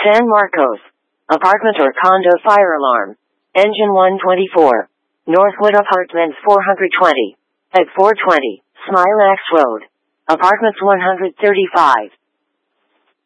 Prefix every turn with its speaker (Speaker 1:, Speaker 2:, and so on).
Speaker 1: San Marcos. Apartment or condo fire alarm. Engine 124. Northwood Apartments 420. At 420, Smilax Road. Apartments 135.